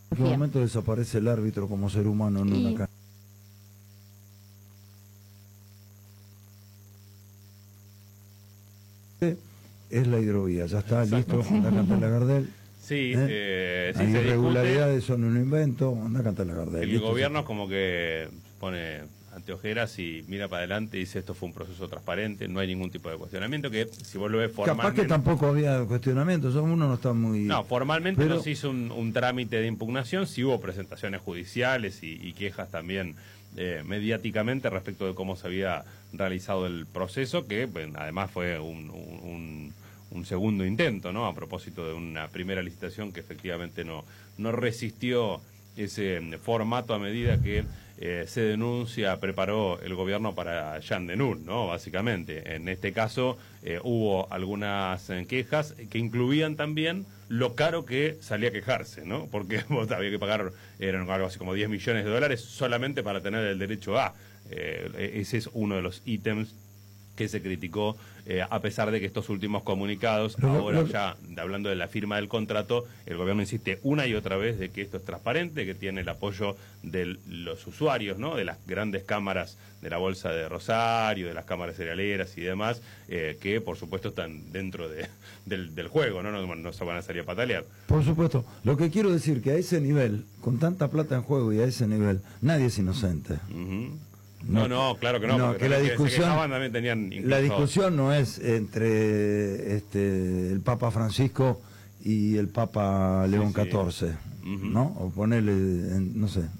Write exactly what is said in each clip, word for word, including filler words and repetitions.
¿En qué momento desaparece el árbitro como ser humano en y... una cancha? Es la hidrovía, ya está, Exacto. listo, anda a cantar la Gardel. Sí, ¿Eh? eh, sí Las se irregularidades discute. son un invento, anda a cantar la Gardel. El listo, gobierno ya. como que pone anteojeras y mira para adelante y dice esto fue un proceso transparente, no hay ningún tipo de cuestionamiento, que si vos lo ves formalmente... Capaz que tampoco había cuestionamientos, uno no está muy... No, formalmente pero... no se hizo un, un trámite de impugnación, sí hubo presentaciones judiciales y, y quejas también eh, mediáticamente respecto de cómo se había realizado el proceso, que bueno, además fue un, un, un, un segundo intento, ¿no? A propósito de una primera licitación que efectivamente no, no resistió ese formato a medida que eh, se denuncia, preparó el gobierno para Jean Denul, ¿no? Básicamente. En este caso eh, hubo algunas eh, quejas que incluían también lo caro que salía a quejarse, ¿no? Porque vos había que pagar, eran algo así como diez millones de dólares solamente para tener el derecho a. Eh, ese es uno de los ítems que se criticó, eh, a pesar de que estos últimos comunicados, Pero, ahora pero, ya hablando de la firma del contrato, el gobierno insiste una y otra vez de que esto es transparente, que tiene el apoyo de los usuarios, ¿no? De las grandes cámaras de la Bolsa de Rosario, de las cámaras cerealeras y demás, eh, que por supuesto están dentro de, del, del juego, ¿no? No, no se van a salir a patalear. Por supuesto. Lo que quiero decir que a ese nivel, con tanta plata en juego y a ese nivel, nadie es inocente. Uh-huh. No, no, claro que no. No, que la discusión, también tenían incluso... la discusión no es entre este el Papa Francisco y el Papa León sí, catorce, sí. Uh-huh. ¿no? O ponerle, en, no sé,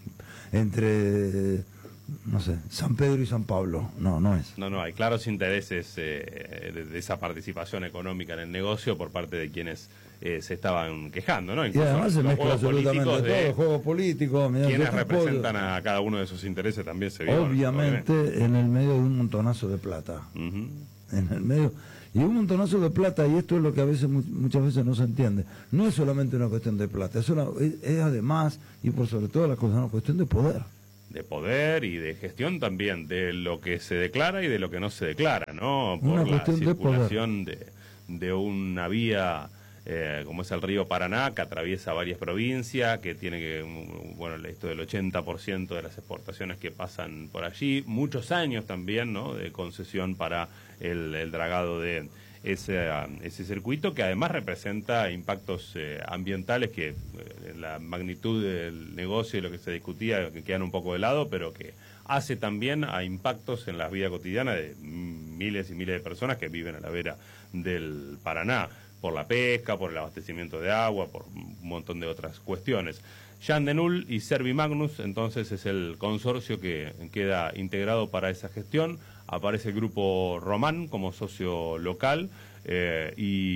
entre, no sé, San Pedro y San Pablo. No, no es. No, no, hay claros intereses eh, de, de esa participación económica en el negocio por parte de quienes eh, se estaban quejando, ¿no? Incluso y además se mezcla absolutamente todo, de juegos políticos, quienes representan político. a cada uno de sus intereses también se vio. Obviamente, obviamente, en el medio de un montonazo de plata. Uh-huh. En el medio, y un montonazo de plata, y esto es lo que a veces muchas veces no se entiende. No es solamente una cuestión de plata, es, una, es, es además, y por sobre todo la cosa, una cuestión de poder. De poder y de gestión también, de lo que se declara y de lo que no se declara, ¿no? Por una la de, circulación de, de una vía eh, como es el río Paraná, que atraviesa varias provincias, que tiene que, bueno, esto del ochenta por ciento de las exportaciones que pasan por allí, muchos años también, ¿no?, de concesión para el, el dragado de ese, ese circuito, que además representa impactos eh, ambientales que eh, la magnitud del negocio y lo que se discutía que quedan un poco de lado, pero que hace también a impactos en la vida cotidiana de miles y miles de personas que viven a la vera del Paraná, por la pesca, por el abastecimiento de agua, por un montón de otras cuestiones. Jean Denul y Servimagnus, entonces, es el consorcio que queda integrado para esa gestión. Aparece el grupo Román como socio local eh,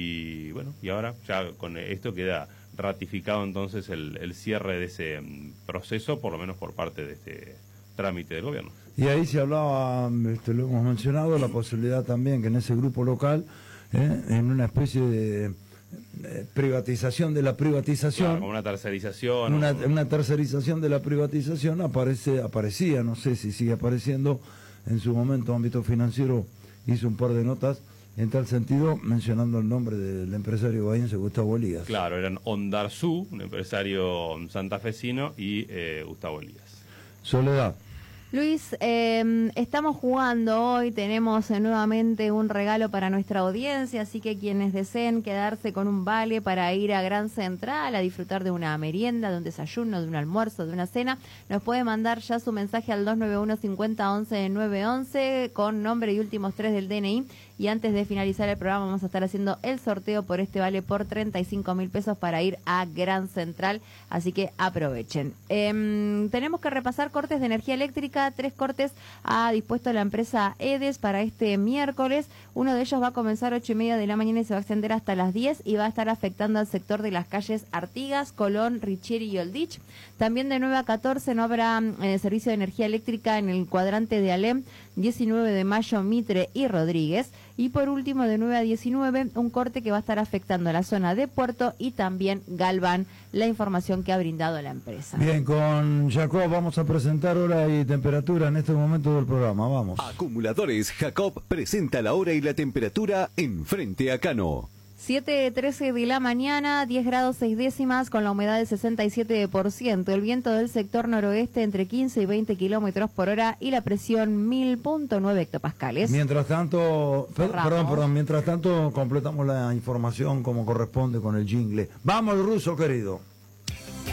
y bueno, y ahora ya con esto queda ratificado entonces el, el cierre de ese proceso, por lo menos por parte de este trámite del gobierno. Y ahí se hablaba, este, lo hemos mencionado, la posibilidad también que en ese grupo local, eh, en una especie de eh, privatización de la privatización, claro, como una tercerización, una, o... una tercerización de la privatización, aparece, aparecía, no sé si sigue apareciendo, en su momento Ámbito Financiero hizo un par de notas en tal sentido, mencionando el nombre del empresario bahiense Gustavo Elías. Claro, eran Ondarzú, un empresario santafesino, y eh, Gustavo Elías. Soledad. Luis, eh, estamos jugando hoy, tenemos eh, nuevamente un regalo para nuestra audiencia, así que quienes deseen quedarse con un vale para ir a Gran Central a disfrutar de una merienda, de un desayuno, de un almuerzo, de una cena, nos puede mandar ya su mensaje al dos nueve uno cincuenta once nueve once con nombre y últimos tres del D N I, y antes de finalizar el programa vamos a estar haciendo el sorteo por este vale por treinta y cinco mil pesos para ir a Gran Central, así que aprovechen. Eh, tenemos que repasar cortes de energía eléctrica. Tres cortes ha dispuesto la empresa EDES para este miércoles. Uno de ellos va a comenzar a ocho y media de la mañana y se va a extender hasta las diez y va a estar afectando al sector de las calles Artigas, Colón, Richieri y Oldich. También de nueve a catorce no habrá eh, servicio de energía eléctrica en el cuadrante de Alem, diecinueve de mayo, Mitre y Rodríguez. Y por último, de nueve a diecinueve, un corte que va a estar afectando a la zona de Puerto y también Galván, la información que ha brindado la empresa. Bien, con Jacob vamos a presentar hora y temperatura en este momento del programa. Vamos. Acumuladores Jacob presenta la hora y la temperatura en Frente a Cano. siete trece de la mañana, diez grados seis décimas con la humedad del sesenta y siete por ciento. El viento del sector noroeste entre quince y veinte kilómetros por hora y la presión mil punto nueve hectopascales. Mientras tanto, per- Cerramos. perdón, perdón, mientras tanto completamos la información como corresponde con el jingle. Vamos, Ruso querido.